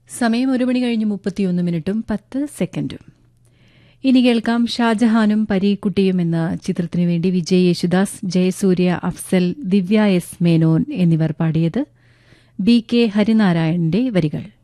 സമയം 1:31:10. ഇനി കേൾക്കാം ഷാജഹാനും പരീക്കുട്ടിയും എന്ന ചിത്രത്തിനു വേണ്ടി വിജയ് യേശുദാസ്, ജയസൂര്യ, അഫ്സൽ, ദിവ്യ എസ് മേനോൻ എന്നിവർ പാടിയത്. ബി കെ ഹരിനാരായണന്റെ വരികൾ.